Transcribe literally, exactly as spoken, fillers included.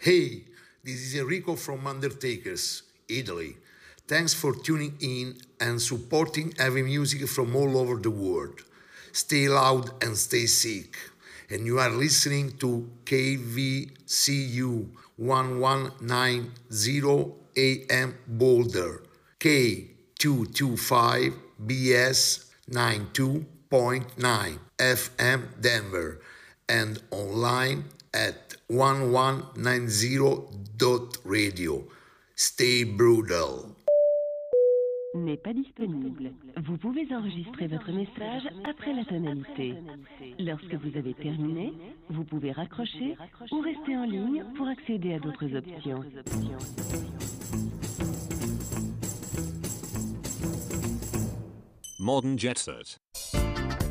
Hey, this is Enrico from Undertakers, Italy. Thanks for tuning in and supporting heavy music from all over the world. Stay loud and stay sick. And you are listening to K V C U eleven ninety A M Boulder, K two twenty-five B S ninety-two point nine F M Denver, and online at eleven ninety dot radio. Stay brutal. N'est pas disponible. Vous pouvez enregistrer votre message après la tonalité. Lorsque vous avez terminé, vous pouvez raccrocher ou rester en ligne pour accéder à d'autres options. Modern Jet Set.